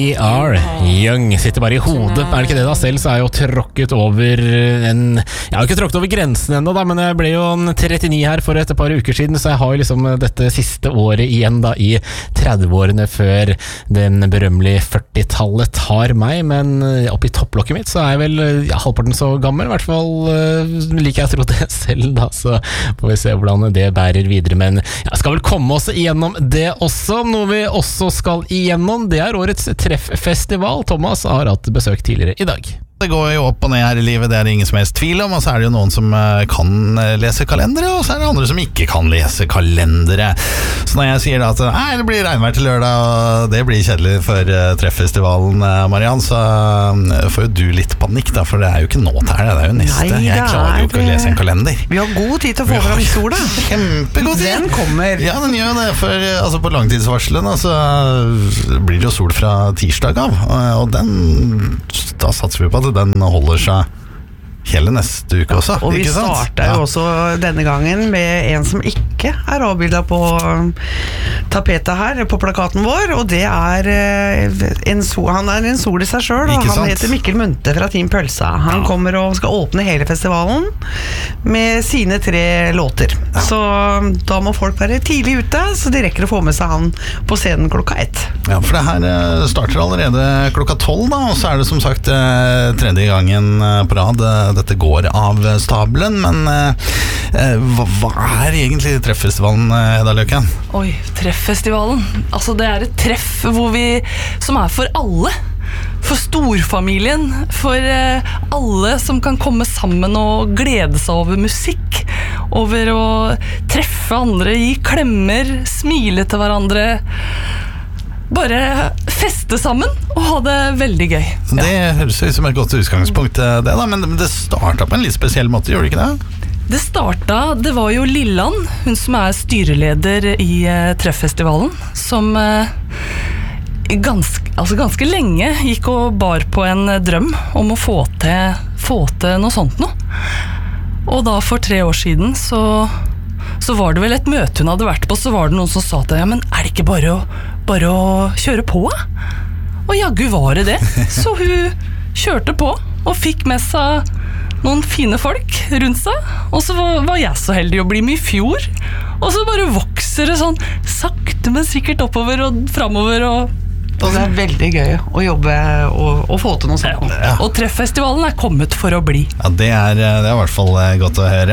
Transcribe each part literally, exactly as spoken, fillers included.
We are young. Sitter bare i hodet. Er det ikke det da? Selv så er jeg jo tråkket over en... Jeg har jo ikke tråkket over grensen enda da, men jeg ble jo trettini her for et par uker siden, så jeg har jo liksom dette siste året igjen da i trettiårene før den berømmelige førtitallet tar meg, men oppi topplokket mitt så er jeg vel ja, halvparten så gammel, i hvert fall like jeg trodde selv da, så får vi se hvordan det bærer videre, men jeg skal vel komme oss igjennom det også. Noe vi også skal igjennom, det er årets trefffestival. Thomas har hatt besøk tidligere i dag. Det går jo opp og ned her i livet, det er det ingen som helst tvil om, og så er det jo noen som kan lese kalendere, og så er det andre som ikke kan lese kalendere. Så når jeg sier da at nei, det blir regnvær til lørdag, og det blir kjedelig for trefffestivalen, Mariann, så får jo du litt panikk da, for det er jo ikke nå til her, det er jo neste. Nei, jeg klarer jo ikke å lese en kalender. Vi har god tid til å få fram sola. Kjempegod tid. Den kommer. Ja, den gjør det, for altså, på langtidsvarselen så blir det jo sol fra tirsdag av, og den, da satser vi på at den holder seg hele neste uke også, og vi ikke sant? starter jo ja. også denne gangen med en som ikke er avbildet på tapetet her, på plakaten vår, og det er en sol, han er en sol i seg selv, og han sant? heter Mikkel Munte fra Team Pølsa. Han ja. kommer og skal åpne hele festivalen med sine tre låter. Ja. Så da må folk være tidlig ute, så de rekker å få med seg han på scenen klokka ett. Ja, for det her starter allerede klokka tolv da, og så er det som sagt tredje gangen på rad dette går av stabelen, men eh, hva, hva er egentlig trefffestivalen, Hedda Løken? Oi, trefffestivalen. Altså det er et treff hvor vi, som er for alle. For storfamilien, for eh, alle som kan komme sammen og glede seg over musikk, over å treffe andre, gi klemmer, smile til hverandre, bare feste sammen og ha det veldig gøy. Det ja. høres ut som et godt utgangspunkt det da, men det startet på en litt spesiell måte, gjorde det ikke det? Det startet, det var jo Lilland, hun som er styreleder i uh, trefffestivalen, som uh, ganske, altså ganske lenge gikk og bar på en drøm om å få til, få til noe sånt nå. Og da for tre år siden så, så var det vel et møte hun hadde vært på, så var det noen som sa til, ja, men er det ikke bare å bare å kjøre på? Og jaggu var det det. Så hun kjørte på og fikk med seg noen fine folk rundt seg. Og så var jeg så heldig å bli med i fjor. Og så bare vokser det sånn sakte, men sikkert oppover og fremover og Og det er veldig gøy å jobbe og, og få til noe sånt. Ja. Og trefffestivalen er kommet for å bli. Ja, det er, det er i hvert fall godt å høre.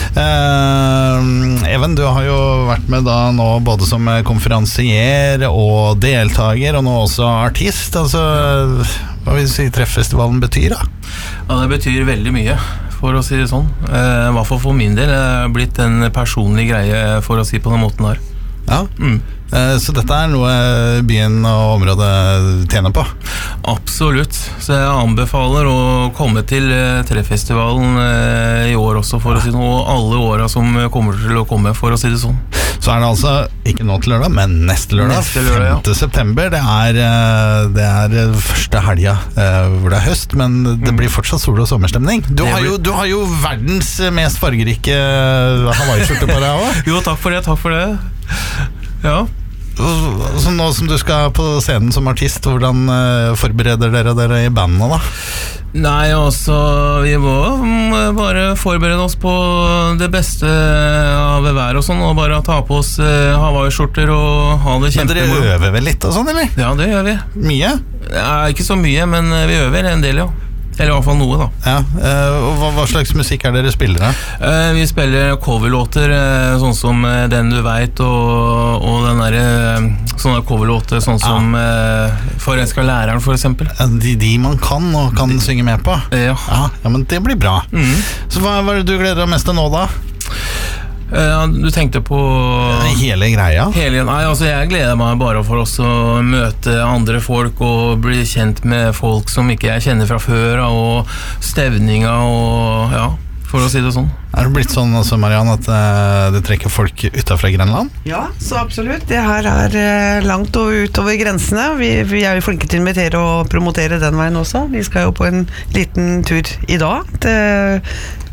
Uh, Even, du har jo vært med da nå både som konferansier og deltager, og nå også artist. Altså, hva vil du si trefffestivalen betyr da? Ja, det betyr veldig mye, for å si det sånn. Uh, I hvert fall for min del er det blitt en personlig greie, for å si på den måten her. Ja, mm. Så dette er noe byen og området tjener på? Absolutt, så jeg anbefaler å komme til trefffestivalen i år også, for å si noe, og alle årene som kommer til å komme, for å si det sånn. Så er det altså ikke nå til lørdag, men neste lørdag, neste lørdag ja. femte september. Det er, det er første helga hvor det er høst, men det blir fortsatt sol- og sommerstemning. Du har jo, du har jo verdens mest fargerike Hawaii-skjorte på deg også. Jo, takk for det, takk for det. Ja. Så nå som du skal på scenen som artist, hvordan forbereder dere dere i bandene da? Nei, altså, vi må bare forberede oss på det beste av hver og sånn, og bare ta på oss Hawaii-skjorter og ha det kjempemoro. Men dere øver vel litt og sånn, eller? Ja, det gjør vi. Mye? Ja, ikke så mye, men vi øver en del, ja. Eller i hvert fall noe da. Ja, og hva, hva slags musikk er dere spiller da? Uh, vi spiller coverlåter, uh, sånn som uh, Den du vet, og, og den der uh, sånne coverlåter, sånn som uh, Forelska læreren, for eksempel. De, de man kan og kan de, synge med på? Ja. Ja. Ja, men det blir bra. Mm. Så hva, hva er det du gleder deg mest til nå da? Uh, du tenkte på hele greia? Hele, nei, altså jeg gleder meg bare for oss å møte andre folk og bli kjent med folk som ikke jeg kjenner fra før, og stevninga og ja, for å si det sånn. Er det blitt sånn også, Mariann, at uh, det trekker folk utenfor Grenland? Ja, så absolutt. Det her er uh, langt og utover grensene. Vi, vi er jo flinke til å invitere og promotere den veien også. Vi skal jo på en liten tur i dag til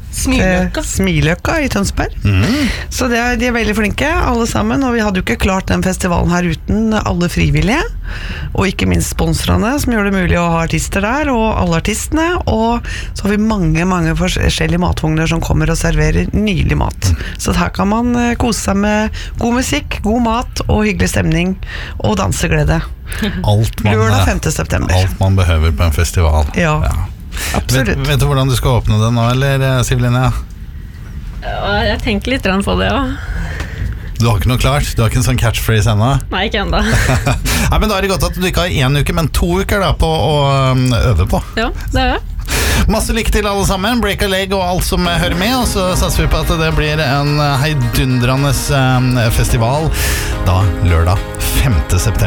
Smiløkka. til Smiløkka i Tønsberg. Mm. Så det er, de er veldig flinke, alle sammen, og vi hadde jo ikke klart den festivalen her uten alle frivillige, og ikke minst sponsorene, som gjør det mulig å ha artister der, og alle artistene, og så har vi mange, mange forskjellige matvogner som kommer og serverer nylig mat. Så her kan man eh, kose seg med god musikk, god mat, og hyggelig stemning, og danseglede. Alt man, Lørdag femte september. alt man behøver på en festival. Ja. Vet, Absolutt. vet du hvordan du skal åpne det nå, eller Siv Linja? Ja, jeg tenker litt på det, ja. Du har ikke noe klart? Du har ikke en sånn catchphrase ennå? Nei, ikke enda. Nei, men da er det godt at du ikke har én uke, men to uker da på å um, øve på. Ja, det er det. Masse lykke til alle sammen, break a leg og alt som hører med, og så satser vi på at det blir en heidundrende um, festival da lørdag femte september.